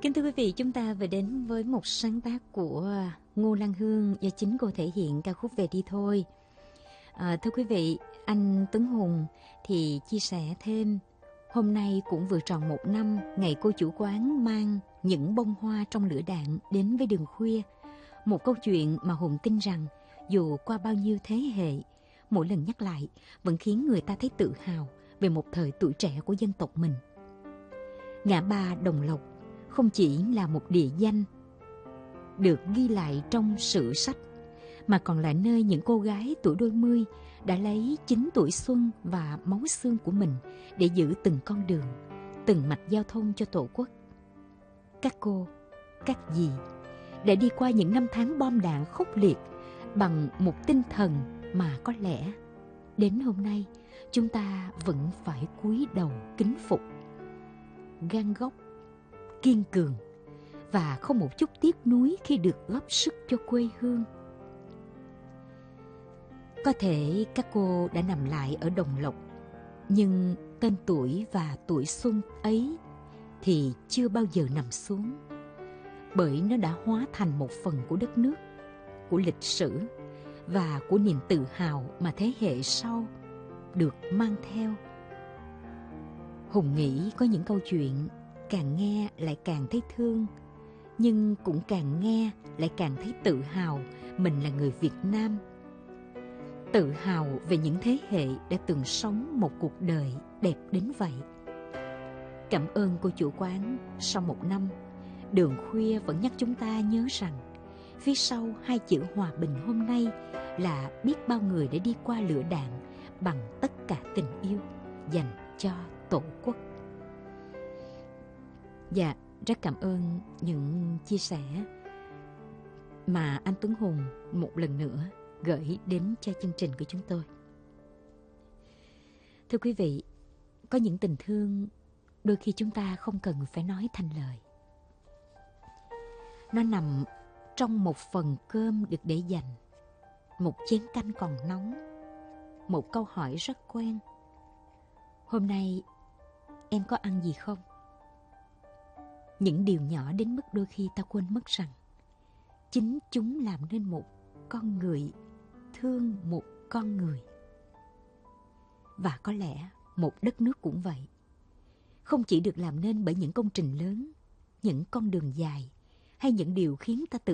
Kính thưa quý vị, chúng ta vừa đến với một sáng tác của Ngô Lan Hương do chính cô thể hiện ca khúc Về Đi Thôi. Thưa quý vị, anh Tuấn Hùng thì chia sẻ thêm, hôm nay cũng vừa tròn 1 năm ngày cô chủ quán mang những bông hoa trong lửa đạn đến với đường khuya. Một câu chuyện mà Hùng tin rằng dù qua bao nhiêu thế hệ, mỗi lần nhắc lại vẫn khiến người ta thấy tự hào về một thời tuổi trẻ của dân tộc mình. Ngã ba Đồng Lộc không chỉ là một địa danh được ghi lại trong sử sách, mà còn là nơi những cô gái tuổi đôi mươi đã lấy chính tuổi xuân và máu xương của mình để giữ từng con đường, từng mạch giao thông cho Tổ quốc. Các cô, các dì đã đi qua những năm tháng bom đạn khốc liệt bằng một tinh thần mà có lẽ đến hôm nay chúng ta vẫn phải cúi đầu kính phục. Gan góc, kiên cường và không một chút tiếc nuối khi được góp sức cho quê hương. Có thể các cô đã nằm lại ở Đồng Lộc, nhưng tên tuổi và tuổi xuân ấy thì chưa bao giờ nằm xuống, bởi nó đã hóa thành một phần của đất nước, của lịch sử và của niềm tự hào mà thế hệ sau được mang theo. Hùng nghĩ có những câu chuyện càng nghe lại càng thấy thương, nhưng cũng càng nghe lại càng thấy tự hào mình là người Việt Nam. Tự hào về những thế hệ đã từng sống một cuộc đời đẹp đến vậy. Cảm ơn cô chủ quán, sau 1 năm, đường khuya vẫn nhắc chúng ta nhớ rằng phía sau 2 chữ hòa bình hôm nay là biết bao người đã đi qua lửa đạn bằng tất cả tình yêu dành cho Tổ quốc. Dạ, rất cảm ơn những chia sẻ mà anh Tuấn Hùng một lần nữa gửi đến cho chương trình của chúng tôi. Thưa quý vị, có những tình thương đôi khi chúng ta không cần phải nói thành lời. Nó nằm trong một phần cơm được để dành, một chén canh còn nóng, một câu hỏi rất quen: hôm nay em có ăn gì không? Những điều nhỏ đến mức đôi khi ta quên mất rằng chính chúng làm nên một con người thương một con người. Và có lẽ một đất nước cũng vậy, không chỉ được làm nên bởi những công trình lớn, những con đường dài hay những điều khiến ta tự